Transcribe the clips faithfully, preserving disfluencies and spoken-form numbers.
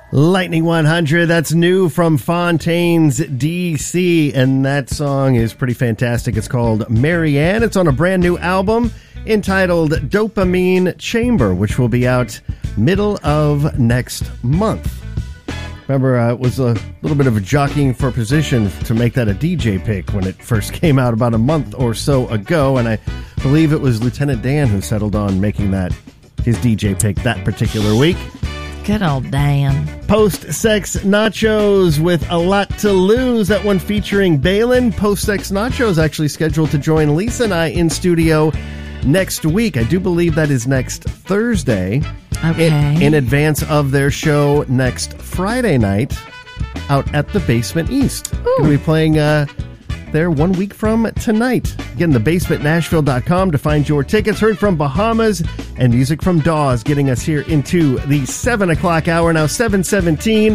Lightning one hundred, that's new from Fontaines, D C, and that song is pretty fantastic. It's called Marianne. It's on a brand new album entitled Dopamine Chamber, which will be out middle of next month. Remember, uh, it was a little bit of a jockeying for position to make that a D J pick when it first came out about a month or so ago, and I believe it was Lieutenant Dan who settled on making that his D J pick that particular week. Good old Dan. Post-Sex Nachos with A Lot to Lose. That one featuring Balin. Post-Sex Nachos actually scheduled to join Lisa and I in studio next week. I do believe that is next Thursday. Okay. In, in advance of their show next Friday night out at the Basement East. Going to be playing uh, there one week from tonight. Again, the basement nashville dot com to find your tickets. Heard from Bahamas and music from Dawes getting us here into the seven o'clock hour. Now seven seventeen.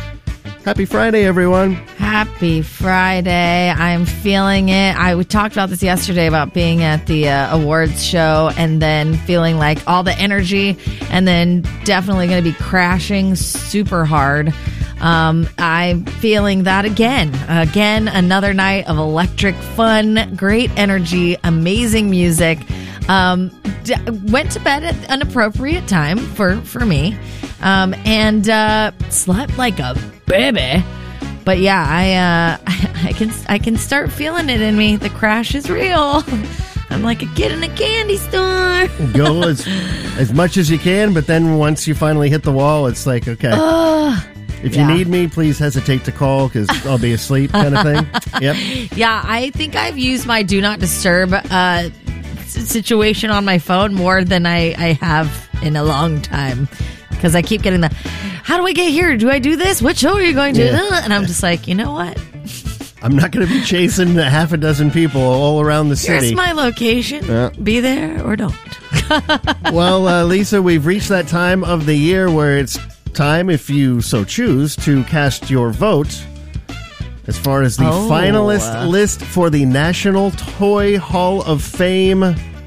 Happy Friday, everyone. Happy Friday. I'm feeling it. I we talked about this yesterday about being at the uh, awards show and then feeling like all the energy and then definitely going to be crashing super hard. Um, I'm feeling that again. Again, another night of electric fun, great energy, amazing music. Um, d- went to bed at an appropriate time for, for me. Um, and uh, slept like a baby. But yeah, I uh, I can I can start feeling it in me. The crash is real. I'm like a kid in a candy store. Go as as much as you can, but then once you finally hit the wall, it's like, okay. Uh, if you yeah. need me, please hesitate to call because I'll be asleep kind of thing. Yep. Yeah, I think I've used my Do Not Disturb uh, situation on my phone more than I, I have in a long time. Because I keep getting the, how do I get here? Do I do this? What show are you going to? Yeah. And I'm just like, you know what? I'm not going to be chasing a half a dozen people all around the city. Here's my location. Yeah. Be there or don't. Well, uh, Lisa, we've reached that time of the year where it's time, if you so choose, to cast your vote as far as the oh. finalist list for the National Toy Hall of Fame.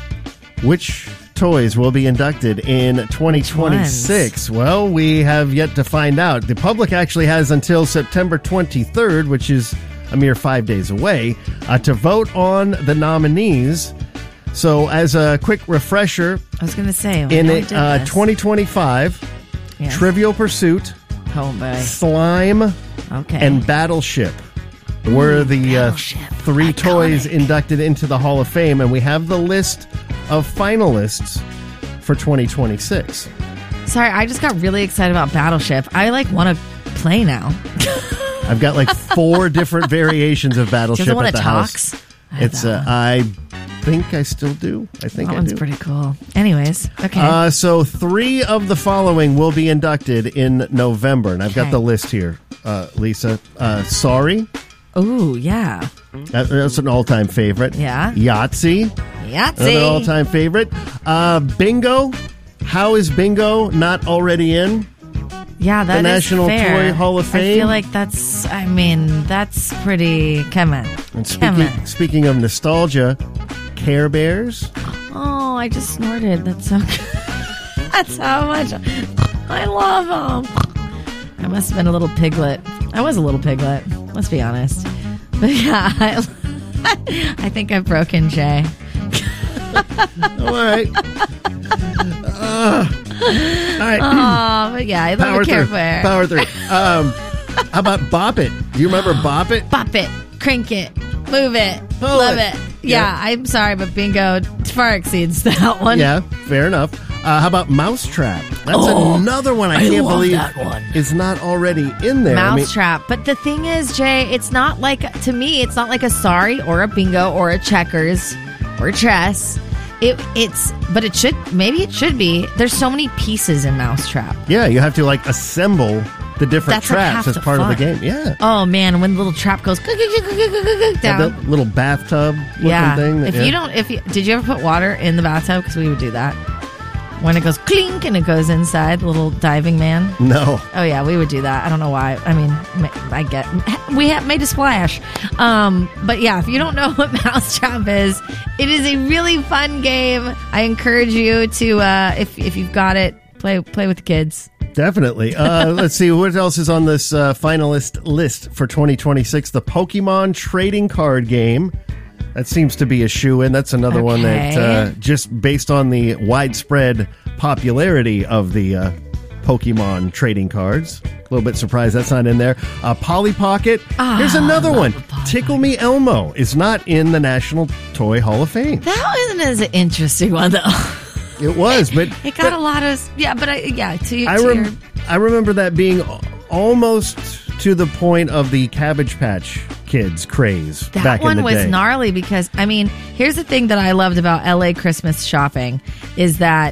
Which toys will be inducted in twenty twenty-six? Well, we have yet to find out. The public actually has until September twenty-third, which is a mere five days away, uh, to vote on the nominees. So as a quick refresher, I was going to say, in it, uh, twenty twenty-five, yes. Trivial Pursuit, oh, boy. Slime, okay. and Battleship were Ooh, the uh, three Iconic. toys inducted into the Hall of Fame, and we have the list of finalists for twenty twenty-six. Sorry, I just got really excited about Battleship. I like want to play now. I've got like four different variations of Battleship Does it want at the to house. talks? It's uh, I think I still do. I think that I one's do. pretty cool. Anyways, okay. Uh, so three of the following will be inducted in November, and I've got Okay. the list here, uh, Lisa. Uh, Sorry. Oh, yeah. That, that's an all-time favorite. Yeah. Yahtzee. Yahtzee. Another all-time favorite. Uh, Bingo. How is Bingo not already in? Yeah, that the is National fair. Toy Hall of Fame? I feel like that's, I mean, that's pretty, come on. And Come speaking, on. speaking of nostalgia, Care Bears. Oh, I just snorted. That's so good. That's how much I love them. I must have been a little piglet. I was a little piglet. Let's be honest. But yeah, I, I think I've broken Jay. All right. Uh, all right. Oh, but yeah, I love Power a Care through. Bear. Power through. Um, how about Bop It? Do you remember Bop It? Bop it, crank it, move it, Pull love it. it. Yeah, Yeah. I'm sorry, but Bingo far exceeds that one. Yeah, fair enough. Uh, how about Mousetrap? That's Oh, another one I, I can't love believe that one. is not already in there. I mean, Mousetrap. But the thing is, Jay, it's not like, to me, it's not like a Sorry or a Bingo or a Checkers or a Chess. It, it's, but it should, maybe it should be. There's so many pieces in Mousetrap. yeah, you have to like assemble the different That's like traps half as the part of the fun. game. Yeah. Oh man, when the little trap goes down. Have that little bathtub looking Yeah. thing. that- If yeah. you don't, if you, did you ever put water in the bathtub? Because we would do that. When it goes clink and it goes inside, the little diving man. No. Oh yeah, we would do that. I don't know why. I mean, I get we have made a splash. Um, but yeah, if you don't know what Mousetrap is, it is a really fun game. I encourage you to uh, if if you've got it, play play with the kids. Definitely. Uh, let's see, what else is on this uh, finalist list for twenty twenty-six? The Pokemon trading card game. That seems to be a shoo-in. That's another okay. one that, uh, just based on the widespread popularity of the uh, Pokemon trading cards, a little bit surprised that's not in there. Uh, Polly Pocket. Oh, Here's another one. Tickle Me Elmo is not in the National Toy Hall of Fame. That wasn't as an interesting one, though. It was, but... It got but, a lot of... Yeah, but I, yeah, to, I, to rem- your... I remember that being almost to the point of the Cabbage Patch Kids craze that back in the day. That one was gnarly because, I mean, here's the thing that I loved about L A Christmas shopping is that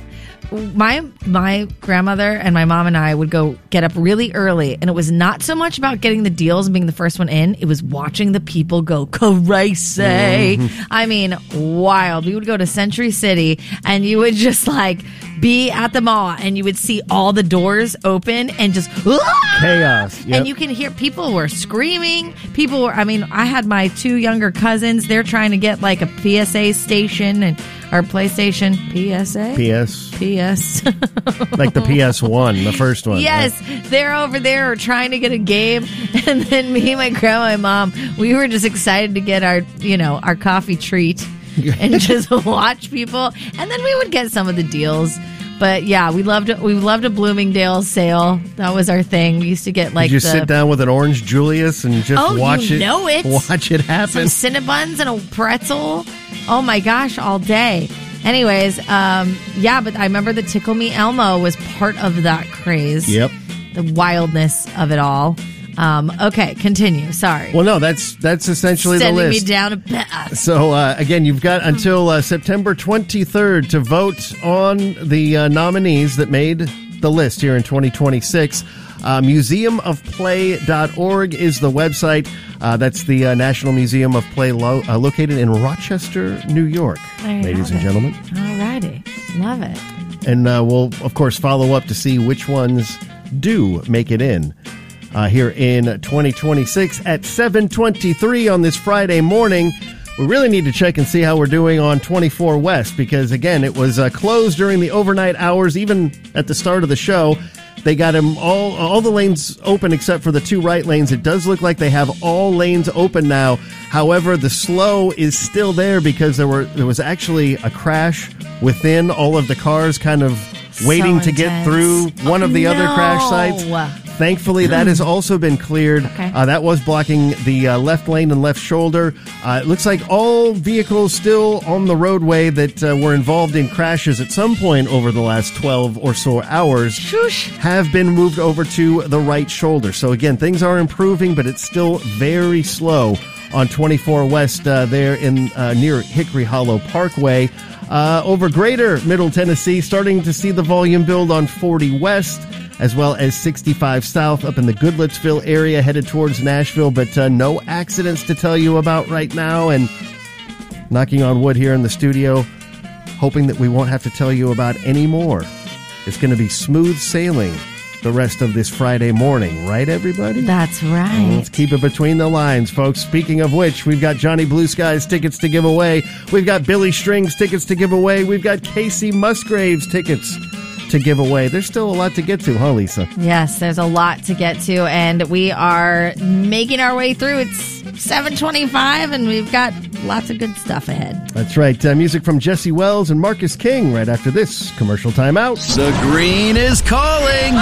my my grandmother and my mom and I would go get up really early, and it was not so much about getting the deals and being the first one in. It was watching the people go crazy. Mm-hmm. I mean, wild. We would go to Century City, and you would just like be at the mall, and you would see all the doors open and just ah! chaos. Yep. And you can hear people were screaming. People were. I mean, I had my two younger cousins. They're trying to get like a P S A station and or PlayStation P S A P S P S like the P S one, the first one. Yes, right? They're over there trying to get a game, and then me, my grandma, and mom, we were just excited to get our, you know, our coffee treat and just watch people, and then we would get some of the deals. But yeah, we loved we loved a Bloomingdale's sale. That was our thing. We used to get like. Did you the, sit down with an orange Julius and just oh, watch you it? know it. Watch it happen. Some Cinnabons and a pretzel. Oh my gosh, all day. Anyways, um, yeah, but I remember the Tickle Me Elmo was part of that craze. Yep. The wildness of it all. Um, okay, continue. Sorry. Well, no, that's that's essentially Sending the list. me down a path. So, uh, again, you've got until uh, September twenty-third to vote on the uh, nominees that made the list here in twenty twenty-six. Uh, museum of play dot org is the website. Uh, that's the uh, National Museum of Play lo- uh, located in Rochester, New York, ladies and it. gentlemen. All righty. Love it. And uh, we'll, of course, follow up to see which ones do make it in. Uh, here in twenty twenty-six at seven twenty-three on this Friday morning. We really need to check and see how we're doing on twenty-four West because, again, it was uh, closed during the overnight hours, even at the start of the show. They got them all, all the lanes open except for the two right lanes. It does look like they have all lanes open now. However, the slow is still there because there were there was actually a crash within all of the cars kind of waiting so to get through one oh, of the no. other crash sites. Thankfully, that has also been cleared. Okay. Uh, that was blocking the uh, left lane and left shoulder. Uh, it looks like all vehicles still on the roadway that uh, were involved in crashes at some point over the last twelve or so hours Shoosh. have been moved over to the right shoulder. So, again, things are improving, but it's still very slow on twenty-four West uh, there in uh, near Hickory Hollow Parkway. Uh, over greater Middle Tennessee, starting to see the volume build on forty West, as well as sixty-five South up in the Goodlettsville area, headed towards Nashville, but uh, no accidents to tell you about right now. And knocking on wood here in the studio, hoping that we won't have to tell you about any more. It's going to be smooth sailing the rest of this Friday morning, right, everybody? That's right. Well, let's keep it between the lines, folks. Speaking of which, we've got Johnny Blue Skies tickets to give away. We've got Billy Strings tickets to give away. We've got Casey Musgraves tickets to give away. There's still a lot to get to, huh, Lisa? Yes, there's a lot to get to, and we are making our way through. It's seven twenty-five, and we've got lots of good stuff ahead. That's right. Uh, music from Jesse Wells and Marcus King right after this commercial timeout. The green is calling!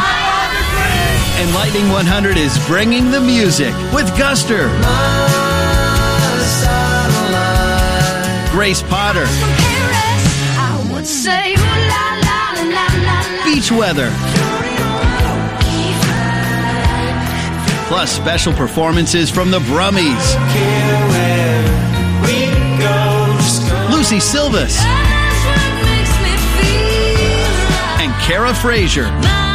And Lightning one hundred is bringing the music with Guster, Grace Potter, Beach Weather, plus special performances from the Brummies, Lucy Silvas, and Kara Frazier.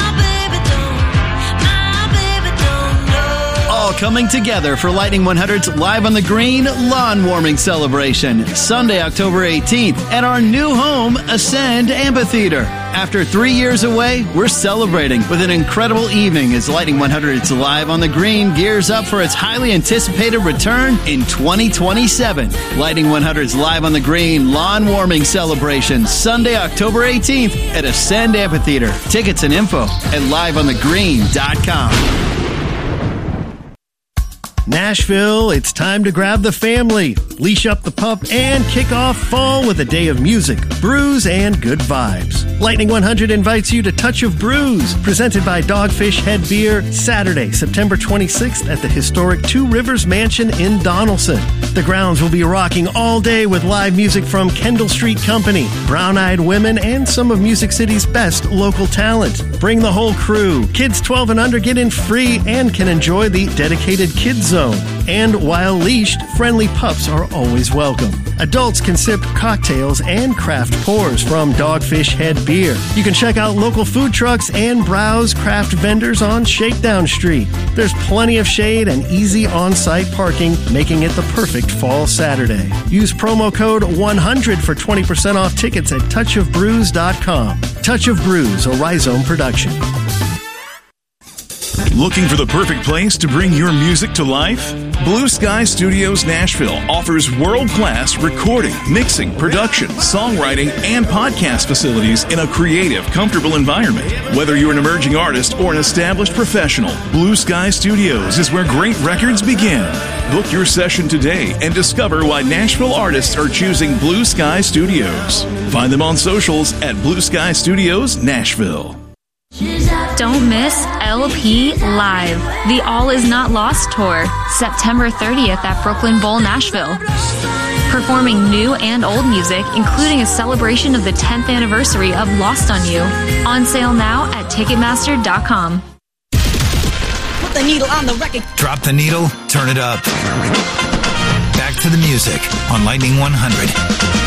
All coming together for Lightning one hundred's Live on the Green lawn warming celebration, Sunday, October eighteenth, at our new home, Ascend Amphitheater, After three years away, we're celebrating with an incredible evening as Lightning one hundred's Live on the Green gears up for its highly anticipated return in twenty twenty-seven. Lightning one hundred's Live on the Green lawn warming celebration Sunday, October eighteenth at Ascend Amphitheater. Tickets and info at live on the green dot com. Nashville, it's time to grab the family, leash up the pup, and kick off fall with a day of music, brews, and good vibes. Lightning one hundred invites you to Touch of Brews, presented by Dogfish Head Beer, Saturday, September twenty-sixth at the historic Two Rivers Mansion in Donaldson. The grounds will be rocking all day with live music from Kendall Street Company, Brown Eyed Women, and some of Music City's best local talent. Bring the whole crew. Kids twelve and under get in free and can enjoy the dedicated kids zone. And while leashed, friendly pups are always welcome. Adults can sip cocktails and craft pours from Dogfish Head Beer. You can check out local food trucks and browse craft vendors on Shakedown Street. There's plenty of shade and easy on-site parking, making it the perfect fall Saturday. Use promo code one hundred for twenty percent off tickets at touch of brews dot com. Touch of Brews, a Rhizome production. Looking for the perfect place to bring your music to life? Blue Sky Studios Nashville offers world-class recording, mixing, production, songwriting, and podcast facilities in a creative, comfortable environment. Whether you're an emerging artist or an established professional, Blue Sky Studios is where great records begin. Book your session today and discover why Nashville artists are choosing Blue Sky Studios. Find them on socials at Blue Sky Studios Nashville. Don't miss L P Live, the All Is Not Lost Tour, September thirtieth at Brooklyn Bowl, Nashville. Performing new and old music, including a celebration of the tenth anniversary of Lost on You. On sale now at Ticketmaster dot com. Put the needle on the record. Drop the needle, turn it up. Back to the music on Lightning one hundred.